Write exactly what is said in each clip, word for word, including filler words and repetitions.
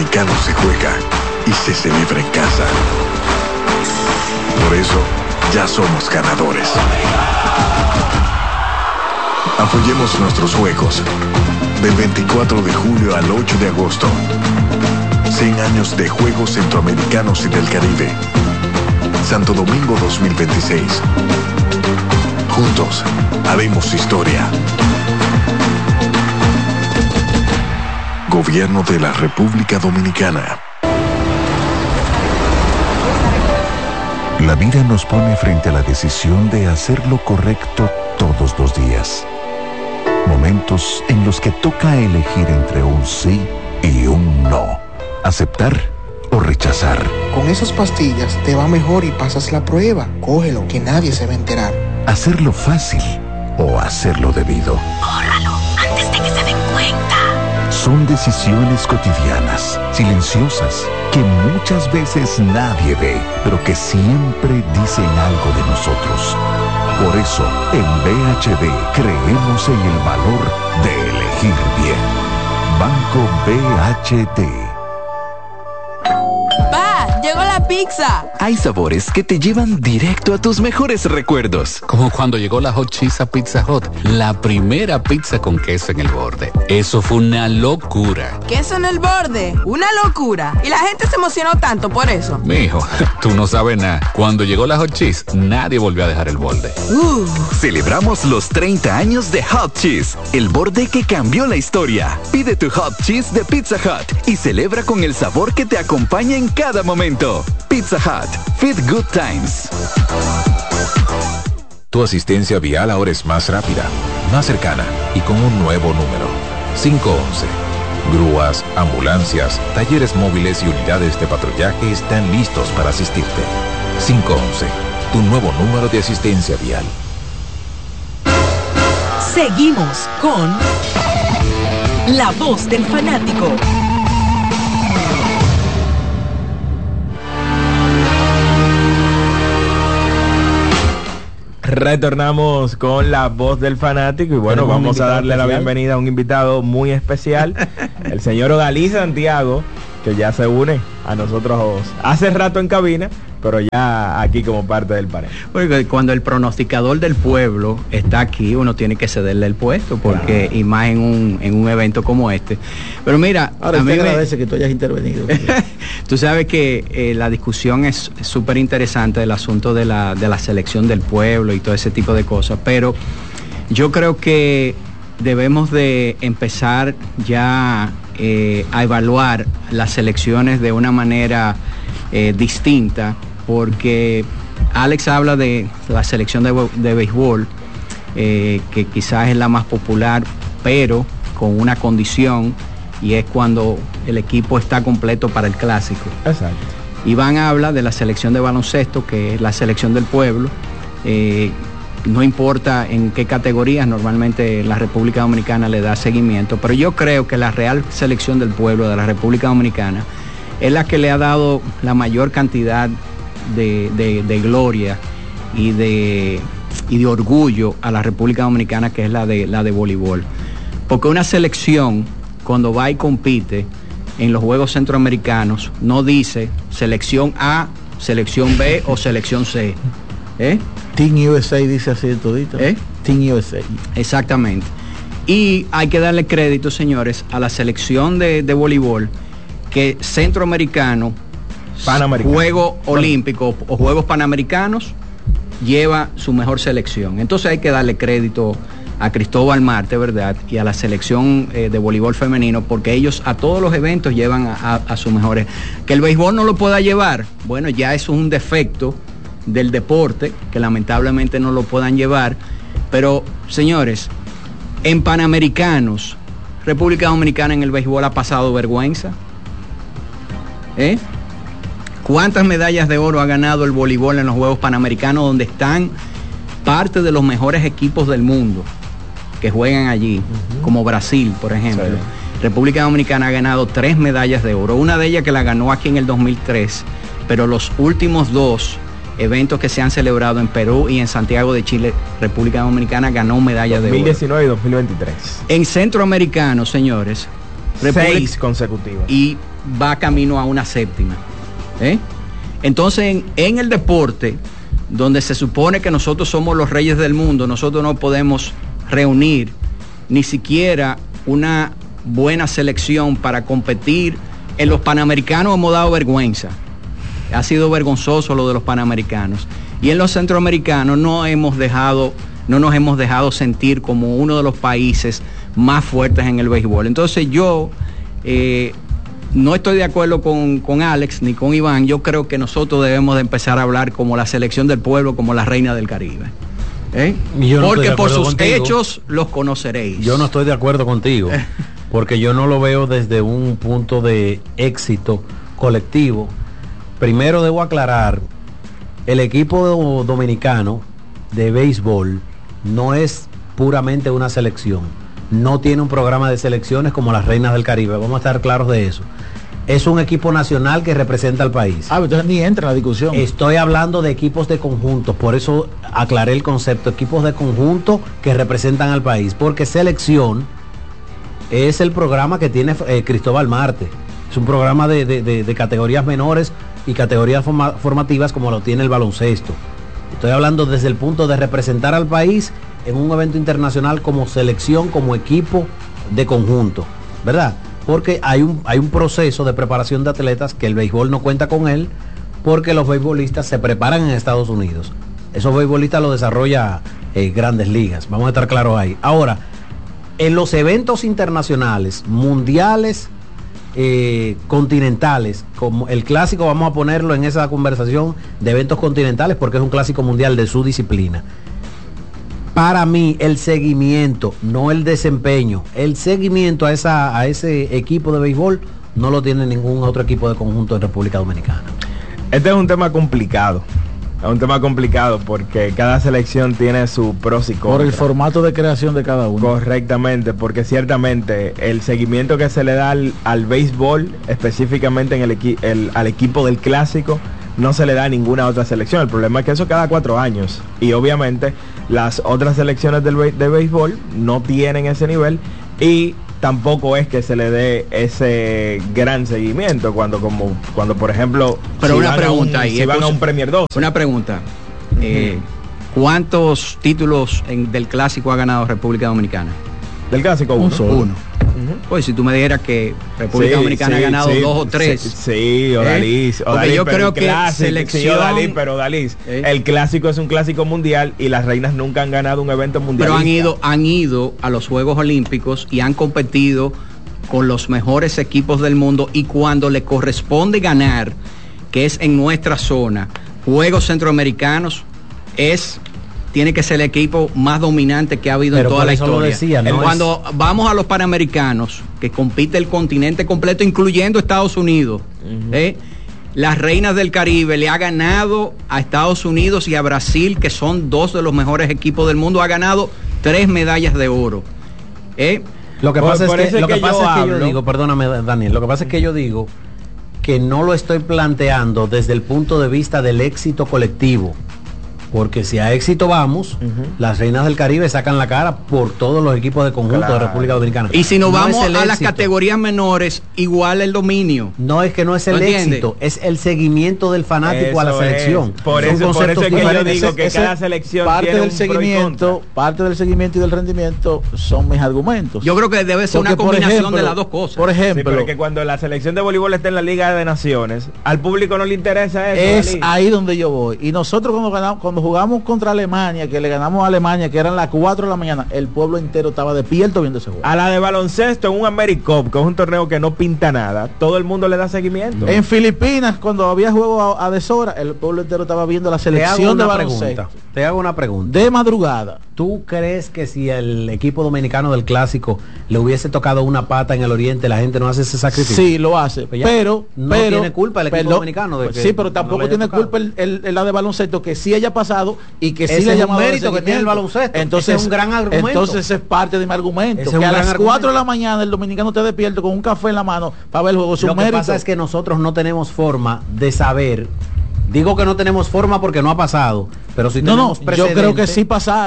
Centroamericano se juega y se celebra en casa. Por eso, ya somos ganadores. Apoyemos nuestros juegos. Del veinticuatro de julio al ocho de agosto. cien años de Juegos Centroamericanos y del Caribe. Santo Domingo dos mil veintiséis. Juntos, haremos historia. Gobierno de la República Dominicana. La vida nos pone frente a la decisión de hacer lo correcto todos los días. Momentos en los que toca elegir entre un sí y un no. Aceptar o rechazar. Con esas pastillas te va mejor y pasas la prueba. Cógelo, que nadie se va a enterar. Hacerlo fácil o hacerlo debido. Córralo, antes de que se den cuenta. Son decisiones cotidianas, silenciosas, que muchas veces nadie ve, pero que siempre dicen algo de nosotros. Por eso, en B H D creemos en el valor de elegir bien. Banco B H D. ¡Pa! ¡Llegó la pizza! Hay sabores que te llevan directo a tus mejores recuerdos. Como cuando llegó la Hot Cheese a Pizza Hut, la primera pizza con queso en el borde. Eso fue una locura. ¿Queso en el borde? ¡Una locura! Y la gente se emocionó tanto por eso. Mijo, tú no sabes nada. Cuando llegó la Hot Cheese, nadie volvió a dejar el borde. Uh. Celebramos los treinta años de Hot Cheese, el borde que cambió la historia. Pide tu Hot Cheese de Pizza Hut y celebra con el sabor que te acompaña en cada momento. Pizza Hut. Fit Good Times. Tu asistencia vial ahora es más rápida, más cercana y con un nuevo número. cinco once. Grúas, ambulancias, talleres móviles y unidades de patrullaje están listos para asistirte. cinco once. Tu nuevo número de asistencia vial. Seguimos con La Voz del Fanático. Retornamos con La Voz del Fanático y bueno, vamos a darle especial? la bienvenida a un invitado muy especial, el señor Odalí Santiago, que ya se une a nosotros hace rato en cabina, pero ya aquí como parte del panel. Porque cuando el pronosticador del pueblo está aquí, uno tiene que cederle el puesto, porque claro. Y más en un, en un evento como este. Pero mira, ahora a mí te me agradece que tú hayas intervenido. Tú sabes que eh, la discusión es súper interesante del asunto de la, de la selección del pueblo y todo ese tipo de cosas, pero yo creo que debemos de empezar ya eh, a evaluar las selecciones de una manera eh, distinta, porque Alex habla de la selección de, de béisbol, eh, que quizás es la más popular, pero con una condición, y es cuando el equipo está completo para el clásico. Exacto. Iván habla de la selección de baloncesto, que es la selección del pueblo. Eh, no importa en qué categorías, normalmente la República Dominicana le da seguimiento, pero yo creo que la real selección del pueblo de la República Dominicana es la que le ha dado la mayor cantidad de, de, de gloria y de, y de orgullo a la República Dominicana, que es la de, la de voleibol. Porque una selección, cuando va y compite en los Juegos Centroamericanos, no dice selección A, selección B o selección C. ¿Eh? Team U S A dice así de todito. ¿Eh? Team U S A. Exactamente. Y hay que darle crédito, señores, a la selección de, de voleibol, que centroamericano, Juegos Olímpicos o Juegos Panamericanos, lleva su mejor selección. Entonces hay que darle crédito a Cristóbal Marte, ¿verdad? Y a la selección eh, de voleibol femenino, porque ellos a todos los eventos llevan a, a, a sus mejores. Que el béisbol no lo pueda llevar, bueno, ya es un defecto del deporte, que lamentablemente no lo puedan llevar, pero señores, en Panamericanos, República Dominicana en el béisbol ha pasado vergüenza. ¿Eh? ¿Cuántas medallas de oro ha ganado el voleibol en los Juegos Panamericanos, donde están parte de los mejores equipos del mundo que juegan allí, uh-huh. como Brasil, por ejemplo? Sí. República Dominicana ha ganado tres medallas de oro, una de ellas que la ganó aquí en el dos mil tres, pero los últimos dos eventos que se han celebrado en Perú y en Santiago de Chile, República Dominicana ganó medallas de oro. dos mil diecinueve y dos mil veintitrés. En Centroamericano, señores, Seis consecutivas. Y va camino a una séptima. ¿eh? Entonces, en, en el deporte, donde se supone que nosotros somos los reyes del mundo, nosotros no podemos reunir ni siquiera una buena selección para competir. En los Panamericanos hemos dado vergüenza. Ha sido vergonzoso lo de los Panamericanos. Y en los Centroamericanos no hemos dejado, no nos hemos dejado sentir como uno de los países más fuertes en el béisbol. Entonces yo eh, no estoy de acuerdo con, con Alex ni con Iván. Yo creo que nosotros debemos de empezar a hablar como la selección del pueblo, como la reina del Caribe. ¿Eh? Yo no Porque por sus contigo. hechos los conoceréis. Yo no estoy de acuerdo contigo, porque yo no lo veo desde un punto de éxito colectivo. Primero debo aclarar, el equipo dominicano de béisbol no es puramente una selección. No tiene un programa de selecciones como las Reinas del Caribe. Vamos a estar claros de eso. Es un equipo nacional que representa al país. Ah, entonces ni entra en la discusión. Estoy hablando de equipos de conjuntos, por eso aclaré el concepto, equipos de conjunto que representan al país, porque selección es el programa que tiene eh, Cristóbal Marte. Es un programa de, de, de, de categorías menores y categorías forma, formativas como lo tiene el baloncesto. Estoy hablando desde el punto de representar al país en un evento internacional como selección, como equipo de conjunto, ¿verdad? Porque hay un, hay un proceso de preparación de atletas que el béisbol no cuenta con él, porque los beisbolistas se preparan en Estados Unidos. Esos beisbolistas lo desarrolla eh, Grandes Ligas, vamos a estar claros ahí. Ahora, en los eventos internacionales, mundiales, eh, continentales, como el clásico, vamos a ponerlo en esa conversación de eventos continentales, porque es un clásico mundial de su disciplina. Para mí, el seguimiento, no el desempeño, el seguimiento a, esa, a ese equipo de béisbol no lo tiene ningún otro equipo de conjunto en República Dominicana. Este es un tema complicado. Es un tema complicado porque cada selección tiene su pros y contras. Por el formato de creación de cada uno. Correctamente, porque ciertamente el seguimiento que se le da al, al béisbol, específicamente en el, equi el al equipo del clásico, no se le da a ninguna otra selección. El problema es que eso cada cuatro años. Y obviamente las otras selecciones del de béisbol no tienen ese nivel y tampoco es que se le dé ese gran seguimiento cuando como cuando por ejemplo pero si una van pregunta a un, ahí si van a un Premier dos. Una pregunta. Uh-huh. eh, ¿Cuántos títulos en, del clásico ha ganado República Dominicana? Del clásico uno. Un solo. Uno. Uh-huh. Pues si tú me dijeras que República sí, Dominicana sí, ha ganado sí, dos o tres. Sí, sí Odalis. ¿Eh? Porque yo creo que clásico, selección... Sí, Odalis, pero Odalis, ¿eh? El clásico es un clásico mundial y las reinas nunca han ganado un evento mundial. Pero han ido, han ido a los Juegos Olímpicos y han competido con los mejores equipos del mundo, y cuando le corresponde ganar, que es en nuestra zona, Juegos Centroamericanos, es... tiene que ser el equipo más dominante que ha habido pero en toda la historia. Decía, ¿no? Cuando es... vamos a los Panamericanos, que compite el continente completo, incluyendo Estados Unidos, uh-huh. ¿eh? Las Reinas del Caribe le ha ganado a Estados Unidos y a Brasil, que son dos de los mejores equipos del mundo, ha ganado tres medallas de oro. ¿eh? Lo que por, pasa por es que, lo que, que, pasa yo, es que hablo... yo digo, perdóname Daniel, lo que pasa es que yo digo que no lo estoy planteando desde el punto de vista del éxito colectivo. Porque si a éxito vamos, uh-huh. las Reinas del Caribe sacan la cara por todos los equipos de conjunto claro. de República Dominicana. Y si nos no vamos a las categorías menores, igual el dominio. No es que no es el ¿no éxito, es el seguimiento del fanático eso a la selección. Es. Por, eso, por eso es que yo digo que ese, cada selección parte tiene del un seguimiento, parte del seguimiento y del rendimiento son mis argumentos. Yo creo que debe ser Porque, una combinación ejemplo, de las dos cosas. Por ejemplo, sí, pero es que cuando la selección de voleibol está en la Liga de Naciones, al público no le interesa eso. Es ahí donde yo voy. Y nosotros cuando ganamos, cuando jugamos contra Alemania, que le ganamos a Alemania, que eran las cuatro de la mañana, el pueblo entero estaba despierto viendo ese juego. A la de baloncesto en un AmeriCup, que es un torneo que no pinta nada, todo el mundo le da seguimiento. En Filipinas, cuando había juego a, a deshora, el pueblo entero estaba viendo la selección de baloncesto. Te hago una pregunta. De madrugada. ¿Tú crees que si el equipo dominicano del clásico le hubiese tocado una pata en el oriente, la gente no hace ese sacrificio? Sí, lo hace. Pues pero, no pero, tiene culpa el equipo perdón, dominicano. De que sí, pero tampoco no tiene tocado. culpa el, el, el, la de baloncesto, que sí haya pasado y que sí ese le es haya un mérito que tiene el baloncesto. Entonces ese es un gran argumento. Entonces es parte de mi argumento. Ese que es a las argumento. cuatro de la mañana el dominicano te despierto con un café en la mano para ver el juego. Lo que mérito. pasa es que nosotros no tenemos forma de saber. Digo que no tenemos forma porque no ha pasado, pero si no, tenemos no, yo creo que sí pasara.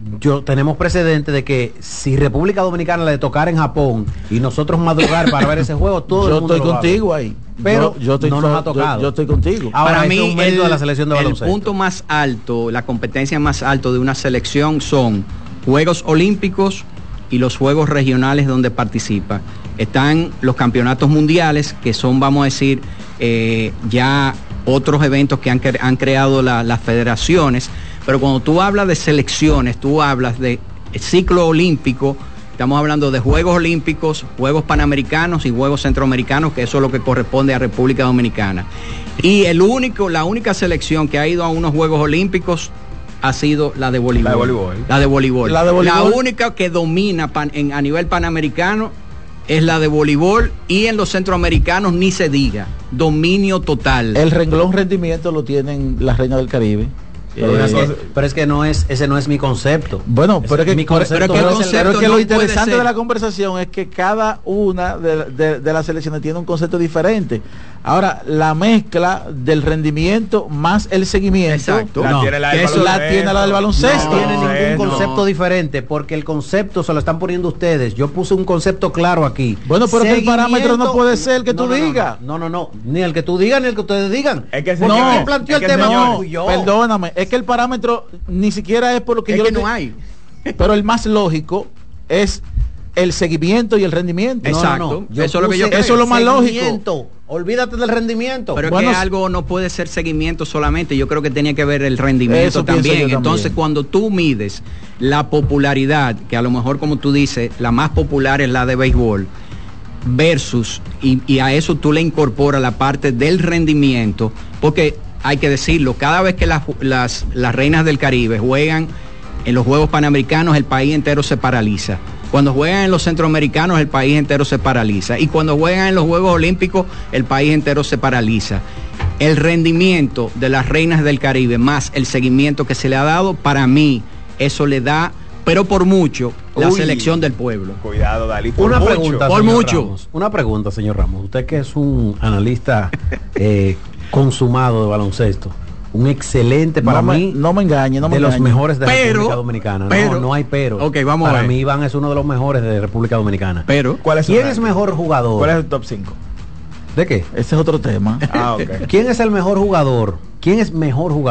yo tenemos precedente de que si República Dominicana le tocara en Japón y nosotros madrugar para ver ese juego, todo yo el mundo estoy lo contigo va a ver. ahí. Pero yo, yo estoy no nos ha tocado. Yo, yo estoy contigo. Ahora, para mí, es un mérito el, de la selección de el baloncesto. punto más alto, la competencia más alto de una selección son Juegos Olímpicos y los Juegos Regionales donde participa. Están los campeonatos mundiales, que son, vamos a decir, eh, ya otros eventos que han, cre han creado la, las federaciones, pero cuando tú hablas de selecciones, tú hablas de ciclo olímpico, estamos hablando de Juegos Olímpicos, Juegos Panamericanos y Juegos Centroamericanos, que eso es lo que corresponde a República Dominicana. Y el único, la única selección que ha ido a unos Juegos Olímpicos ha sido la de voleibol. La de voleibol. La de voleibol. La, de voleibol. La única que domina pan, en, a nivel panamericano es la de voleibol, y en los centroamericanos ni se diga, dominio total. El renglón rendimiento lo tienen las Reinas del Caribe. Pero, eh, es que, pero es que no es, ese no es mi concepto. Bueno, pero es que, mi concepto pero, pero, no es, pero es que no lo interesante de la conversación es que cada una de, de, de las selecciones tiene un concepto diferente. Ahora, la mezcla del rendimiento más el seguimiento, exacto, la, no, tiene, la, eso la tiene la del baloncesto. No tiene ningún concepto no. diferente, porque el concepto se lo están poniendo ustedes. Yo puse un concepto claro aquí. Bueno, pero que el parámetro no puede ser el que no, tú no, digas. No, no, no, ni el que tú digas ni el que ustedes digan. Es que no, ¿quién planteó es el que tema? No, yo. Perdóname, es que el parámetro ni siquiera es por lo que es yo que lo no hay. Pero el más lógico es el seguimiento y el rendimiento. Exacto. No, no, yo eso, es lo que yo creo. Eso es lo más lógico. Olvídate del rendimiento. Pero bueno, es que algo no puede ser seguimiento solamente. Yo creo que tenía que ver el rendimiento también. Entonces, también. Cuando tú mides la popularidad, que a lo mejor, como tú dices, la más popular es la de béisbol, versus, y, y a eso tú le incorporas la parte del rendimiento, porque hay que decirlo, cada vez que las, las, las Reinas del Caribe juegan en los Juegos Panamericanos, el país entero se paraliza. Cuando juegan en los Centroamericanos, el país entero se paraliza. Y cuando juegan en los Juegos Olímpicos, el país entero se paraliza. El rendimiento de las Reinas del Caribe, más el seguimiento que se le ha dado, para mí, eso le da, pero por mucho, la Uy, selección del pueblo. Cuidado, Dalí. Por una mucho. pregunta, por mucho. Ramos, una pregunta, señor Ramos. Usted que es un analista eh, consumado de baloncesto, un excelente para no mí, me, no me engañe, no me de engañe. los mejores de pero, República Dominicana. Pero, no, no hay pero. Ok, vamos para a ver. mí Iván es uno de los mejores de República Dominicana. Pero, ¿cuál es ¿quién es mejor jugador? ¿Cuál es el top cinco? ¿De qué? Ese es otro tema. Ah, okay. ¿Quién es el mejor jugador? ¿Quién es mejor jugador?